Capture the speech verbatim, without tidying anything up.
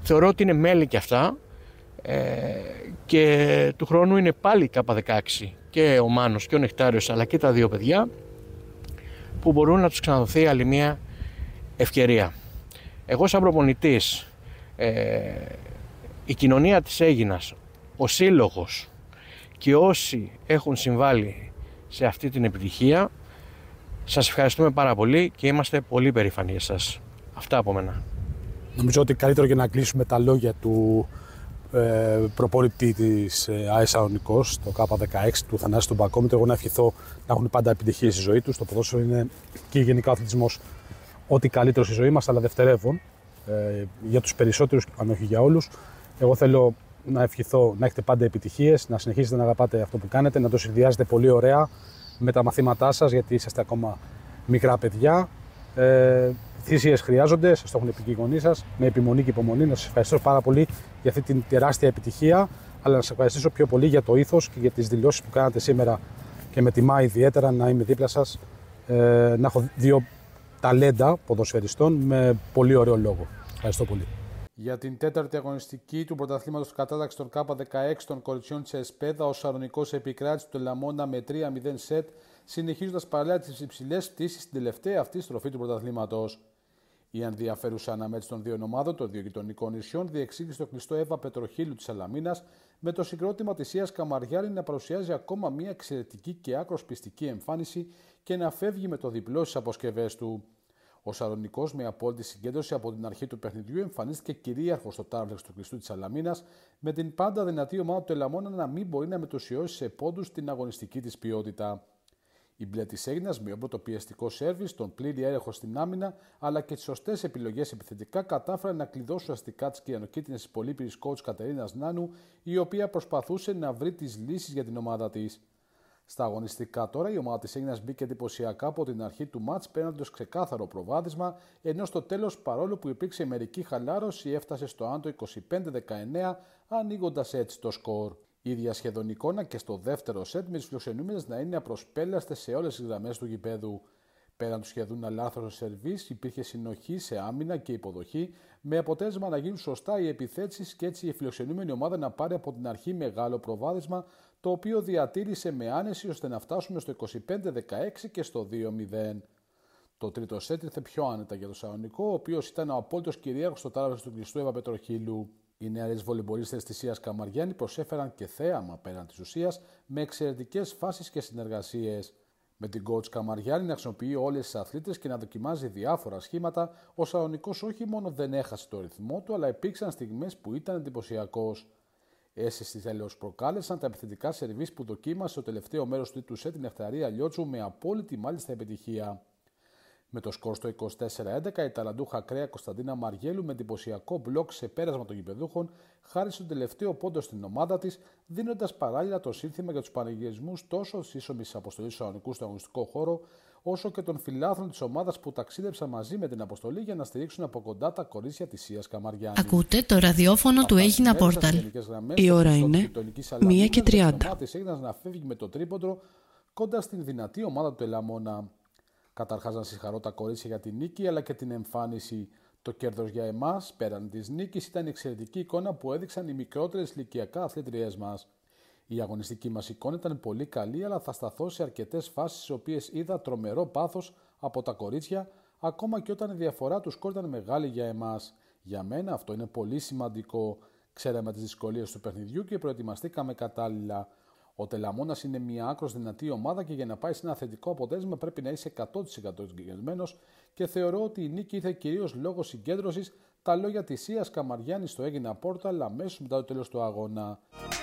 θεωρώ ότι είναι μέλη και αυτά ε, και του χρόνου είναι πάλι Κάπα δεκαέξι και ο Μάνος και ο Νεκτάριος αλλά και τα δύο παιδιά που μπορούν να τους ξαναδοθεί άλλη μια ευκαιρία. Εγώ σαν προπονητής, ε, η κοινωνία της Αίγινας, ο σύλλογος και όσοι έχουν συμβάλει σε αυτή την επιτυχία, σας ευχαριστούμε πάρα πολύ και είμαστε πολύ περήφανοι για σας. Αυτά από μένα. Νομίζω ότι καλύτερο για να κλείσουμε τα λόγια του ε, προπονητή της ε, ΑΕ Σαλονικός, το Κάπα δεκαέξι, του Θανάση του Μπακόμητρο, εγώ να ευχηθώ να έχουν πάντα επιτυχίες στη ζωή τους. Το ποδόσφαιρο είναι και γενικά ο αθλητισμός ό,τι καλύτερο στη ζωή μας, αλλά δευτερεύον ε, για τους περισσότερους, αν όχι για όλους. Εγώ θέλω να ευχηθώ να έχετε πάντα επιτυχίες, να συνεχίσετε να αγαπάτε αυτό που κάνετε, να το συνδυάζετε πολύ ωραία με τα μαθήματά σας, γιατί είσαστε ακόμα μικρά παιδιά. Ε, θυσίες χρειάζονται, σας το έχουν πει και οι γονείς σας, με επιμονή και υπομονή. Να σας ευχαριστήσω πάρα πολύ για αυτή την τεράστια επιτυχία, αλλά να σας ευχαριστήσω πιο πολύ για το ήθος και για τις δηλώσεις που κάνατε σήμερα και με τιμά ιδιαίτερα να είμαι δίπλα σας, ε, να έχω δύο ταλέντα ποδοσφαιριστών με πολύ ωραίο λόγο. Ευχαριστώ πολύ. Για την τέταρτη αγωνιστική του πρωταθλήματος κατάταξη των Κάπα δεκαέξι των κοριτσιών της Εσπέδα, ο Σαλονικός επικράτησε το Λαμώνα με τρία μηδέν σετ, συνεχίζοντας παράλληλα τις υψηλές πτήσεις στην τελευταία αυτή στροφή του πρωταθλήματος. Η ενδιαφέρουσα αναμέτρηση των δύο ομάδων των δύο γειτονικών νησιών διεξήγησε το κλειστό Εύα Πετροχύλου της Σαλαμίνας, με το συγκρότημα της Ίας Καμαριάλη να παρουσιάζει ακόμα μια εξαιρετική και άκρως πιστική εμφάνιση και να φεύγει με το διπλό στις αποσκευές του. Ο Σαλονικός, με απόλυτη συγκέντρωση από την αρχή του παιχνιδιού, εμφανίστηκε κυρίαρχος στο τάρφλεξ του κλειστού της Σαλαμίνας, με την πάντα δυνατή ομάδα του Ελαμώνα να μην μπορεί να μετουσιώσει σε πόντους την αγωνιστική της ποιότητα. Η μπλε της Αίγινας, με όμπρο το πιεστικό σέρβις, τον πλήρη έλεγχο στην άμυνα, αλλά και τις σωστές επιλογές επιθετικά, κατάφεραν να κλειδώσουν αστικά τις κυριανοκίτρινες της πολύπειρης coach Κατερίνας Νάνου, η οποία προσπαθούσε να βρει τις λύσεις για την ομάδα της. Στα αγωνιστικά τώρα, η ομάδα της Αίγινας μπήκε εντυπωσιακά από την αρχή του μάτς, παίρνοντας ξεκάθαρο προβάδισμα, ενώ στο τέλος, παρόλο που υπήρξε μερική χαλάρωση, έφτασε στο άντο είκοσι πέντε δεκαεννέα, ανοίγοντας έτσι το σκορ. Ίδια σχεδόν εικόνα και στο δεύτερο σετ, με τις φιλοξενούμενες να είναι απροσπέλαστες σε όλες τις γραμμές του γηπέδου. Πέραν του σχεδόν αλάθρου σερβίς, υπήρχε συνοχή σε άμυνα και υποδοχή, με αποτέλεσμα να γίνουν σωστά οι επιθέσεις και έτσι η φιλοξενούμενη ομάδα να πάρει από την αρχή μεγάλο προβάδισμα, το οποίο διατήρησε με άνεση ώστε να φτάσουμε στο είκοσι πέντε δεκαέξι και στο δύο μηδέν. Το τρίτο σετ ήρθε πιο άνετα για το Σαλονικό, ο οποίος ήταν ο απόλυτος κυρίαρχος στο τάραβες του κλειστού Εύα Πετροχύλου. Οι νεαρές βολεμπολίστες της Ίας Καμαριάνη προσέφεραν και θέαμα πέραν της ουσίας, με εξαιρετικές φάσεις και συνεργασίες. Με την coach Καμαριάνη να χρησιμοποιεί όλες τις αθλήτες και να δοκιμάζει διάφορα σχήματα, ο Σαλονικός όχι μόνο δεν έχασε το ρυθμό του, αλλά υπήρξαν στιγμές που ήταν εντυπωσιακός. Αίσθηση τέλος προκάλεσαν τα επιθετικά σερβίς που δοκίμασε στο τελευταίο μέρος του σετ την Νεκταρία Λιότσου με απόλυτη μάλιστα επιτυχία. Με το σκορ στο είκοσι τέσσερα έντεκα, η ταλαντούχα κρέα Κωνσταντίνα Μαριέλου με εντυπωσιακό μπλοκ σε πέρασμα των γηπεδούχων χάρισε τον τελευταίο πόντο στην ομάδα της, δίνοντας παράλληλα το σύνθημα για τους πανηγυρισμούς τόσο της ίσομης αποστολής του Σαλονικού στο αγωνιστικό χώρο, όσο και των φιλάθλων της ομάδας που ταξίδεψαν μαζί με την αποστολή για να στηρίξουν από κοντά τα κορίτσια της Ίας Καμαριάνη. Ακούτε το ραδιόφωνο του Αίγινα Πόρταλ. Η ώρα είναι μία και τριάντα. Να φεύγει με το τρίποντρο κοντά στην δυνατή ομάδα του Ελαμώνα. Καταρχάς να συγχαρώ τα κορίτσια για την νίκη αλλά και την εμφάνιση. Το κέρδος για εμάς, πέραν της νίκης, ήταν η εξαιρετική εικόνα που έδειξαν οι μικρότερες ηλικιακά αθλήτριές μας. Η αγωνιστική μας εικόνα ήταν πολύ καλή, αλλά θα σταθώ σε αρκετές φάσεις στις οποίες είδα τρομερό πάθος από τα κορίτσια, ακόμα και όταν η διαφορά του σκορ ήταν μεγάλη για εμάς. Για μένα αυτό είναι πολύ σημαντικό. Ξέραμε τις δυσκολίες του παιχνιδιού και προετοιμαστήκαμε κατάλληλα. Ο Τελαμώνας είναι μια άκρως δυνατή ομάδα και για να πάει σε ένα θετικό αποτέλεσμα πρέπει να είσαι εκατό τοις εκατό συγκεντρωμένος και θεωρώ ότι η νίκη ήρθε κυρίως λόγω συγκέντρωσης, τα λόγια της Ίας Καμαριάνη στο Αίγινα Πόρταλ αμέσως μετά το τέλος του αγώνα.